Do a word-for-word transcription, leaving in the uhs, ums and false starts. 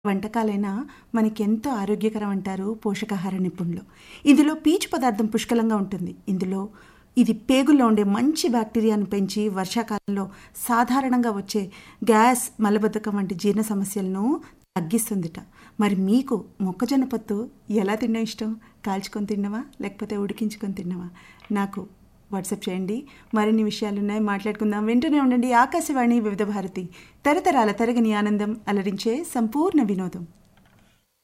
వంటకాలైనా మనకెంతో ఆరోగ్యకరం అంటారు పోషకాహార నిపుణులు. ఇందులో పీచు పదార్థం పుష్కలంగా ఉంటుంది. ఇందులో ఇది పేగుల్లో ఉండే మంచి బ్యాక్టీరియాను పెంచి వర్షాకాలంలో సాధారణంగా వచ్చే గ్యాస్, మలబద్ధకం వంటి జీర్ణ సమస్యలను తగ్గిస్తుందిట. మరి మీకు మొక్కజొన్న పొత్తు ఎలా తినడం ఇష్టం? కాల్చుకొని తిన్నవా లేకపోతే ఉడికించుకొని తిన్నవా? నాకు వాట్సాప్ చేయండి. మరిన్ని విషయాలున్నాయి, మాట్లాడుకుందాం. వింటూనే ఉండండి ఆకాశవాణి వివిధ భారతి, తరతరాల తరగని ఆనందం, అలరించే సంపూర్ణ వినోదం.